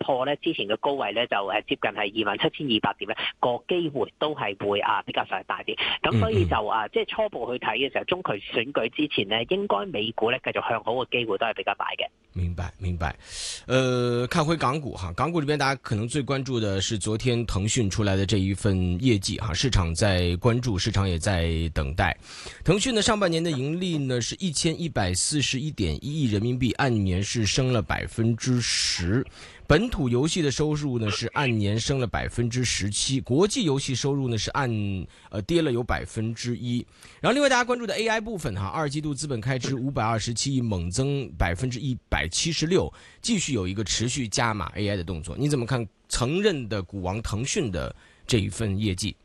破咧之前嘅高位咧就接近係27,200點咧，個機會都係會比較上大啲。咁所以就即係初步去睇嘅時候，中期選舉之前呢，應該美股咧繼續向好嘅機會都係比較大嘅。 明白明白。看回港股哈，港股這邊大家可能最關注的是昨天騰訊出來的這一份業績哈，市場在關注，市場也在等待。騰訊呢上半年的盈利呢是1141.1億人民幣，按年是升了10%。本土遊戲的收入呢是按年升了17%，國際遊戲收入呢是跌了有1%。然後另外大家關注的 AI 部分哈，二季度資本開支527億，猛增176%，繼續有一個持續加碼 AI 的動作。你怎麼看曾任的股王騰訊的這一份業績？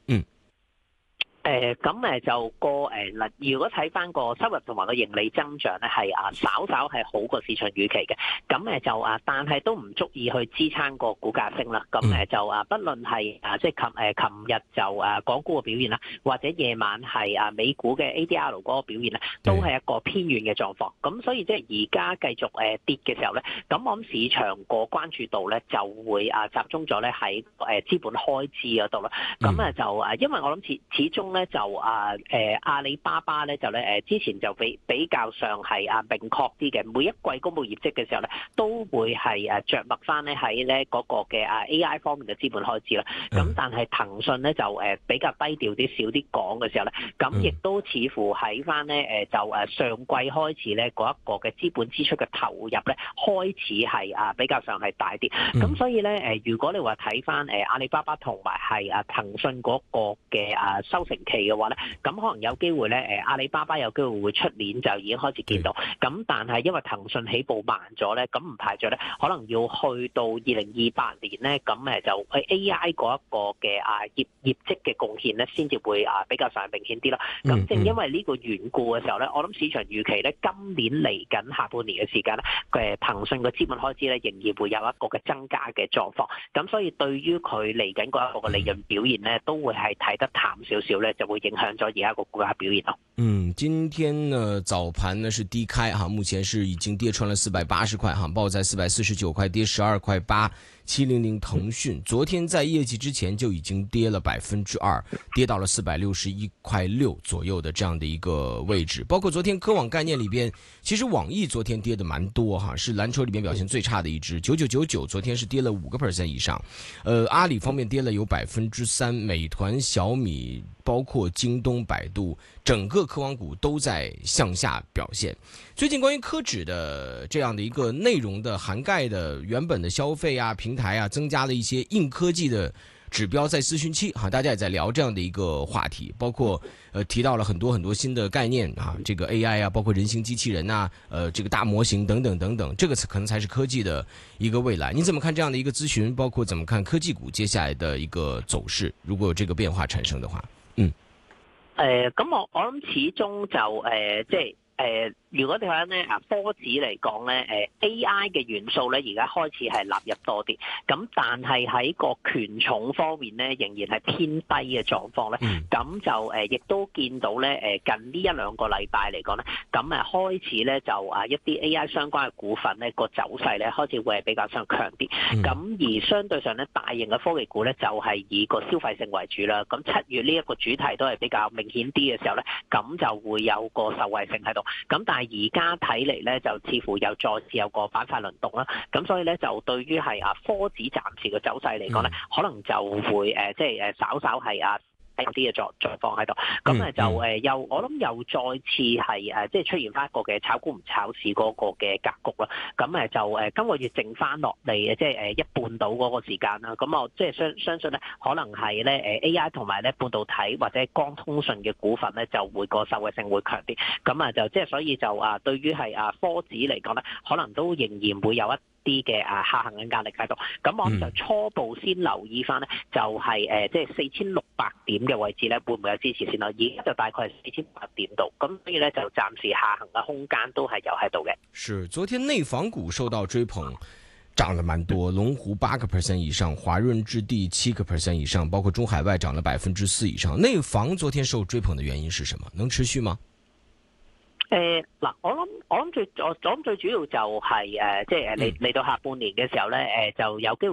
咁就如果睇翻個收入同埋個盈利增長咧，係稍稍係好過市場預期嘅。咁就但係都唔足以去支撐個股價升啦。咁就不論係即係琴日就港股嘅表現啦，或者夜晚係美股嘅 ADR 嗰個表現咧，都係一個偏軟嘅狀況。咁所以即係而家繼續跌嘅時候咧，咁我諗市場個關注度咧就會集中咗咧喺資本開支嗰度啦。咁就因為我諗始終咧就阿里巴巴咧就咧之前就比較上係明確啲嘅，每一季公佈業績嘅時候咧都會係着墨翻咧喺咧嗰個嘅AI 方面嘅資本開支啦。咁但係騰訊咧就比較低調啲，少啲講嘅時候咧，咁亦都似乎喺翻咧就上季開始咧嗰一個嘅資本支出嘅投入咧開始係比較上係大啲。咁所以咧如果你話睇翻阿里巴巴同埋係騰訊嗰個嘅收成期嘅話咧，咁可能有機會咧，阿里巴巴有機會會出年就已經開始見到。咁但係因為騰訊起步慢咗咧，咁唔排除咧，可能要去到2028年咧，咁就 AI 嗰一個嘅業績嘅貢獻咧，先至會比較上明顯啲咯。咁正因為呢個緣故嘅時候咧，我諗市場預期咧，今年嚟緊下半年嘅時間咧，騰訊嘅資本開支咧，仍然會有一個嘅增加嘅狀況。咁所以對於佢嚟緊嗰一個嘅利潤表現咧，都會係睇得淡少少咧，就會影響咗而家個股價表現咯。 今天呢早盤呢是低開哈，目前是已經跌穿了480塊哈，報在449塊，跌12塊8。700騰訊昨天在業績之前就已經跌了2%，跌到了461塊6左右的這樣的一個位置。包括昨天科網概念裏邊，其實網易昨天跌得蠻多哈，是藍籌裏邊表現最差的一支，9999昨天是跌了5%以上。阿里方面跌了有3%，美團、小米，包括京東、百度，整個科網股都在向下表現。最近關於科指的這樣的一個內容的涵蓋的原本的消費啊、平台啊，增加了一些硬科技的指標，在諮詢期哈，大家也在聊這樣的一個話題，包括提到了很多新的概念啊，這個 AI 啊，包括人形機器人啊，這個大模型等等等等，這個可能才是科技的一個未來。你怎麼看這樣的一個諮詢？包括怎麼看科技股接下來的一個走勢？如果有這個變化產生的話， 咁我諗始終就即係如果你睇咧科指嚟講咧，AI 嘅元素咧而家開始係納入多啲，咁但係喺個權重方面咧仍然係偏低嘅狀況咧，咁就亦都見到咧近呢1-2個禮拜嚟講咧，咁開始咧就一啲 AI 相關嘅股份咧個走勢咧開始會係比較上強啲，咁而相對上咧大型嘅科技股咧就係以個消費性為主啦，咁7月呢一個主題都係比較明顯啲嘅時候咧，咁就會有個受惠性喺度，咁但係而家睇嚟咧，就似乎又再次有個板塊輪動啦。咁所以咧，就對於係科指暫時嘅走勢嚟講咧，可能就會即係稍稍係有啲嘅狀況喺度。咁就又我諗又再次係即係出現翻一個嘅炒股唔炒市嗰個嘅格局啦。咁就今個月剩翻落嚟即係一半到嗰個時間啦。咁我即係相信咧，可能係咧AI 同埋咧半導體或者光通訊嘅股份咧，就會個受惠性會強啲。咁就即係所以就對於係科指嚟講咧，可能都仍然會有一啲嘅下行嘅壓力喺度，咁我就初步先留意翻咧，就係即係4600點嘅位置咧，會唔會有支持先咯？而家就大概係4800點度，咁所以咧就暫時下行嘅空間都係有喺度嘅。 是，昨天內房股受到追捧，漲了蠻多，龍湖8% 以上，華潤置地7% 以上，包括中海外漲了4%以上。內房昨天受追捧的原因是什麼？能持續嗎？ 嗱，我諗最主要就係即係嚟到下半年嘅時候咧，就有機會。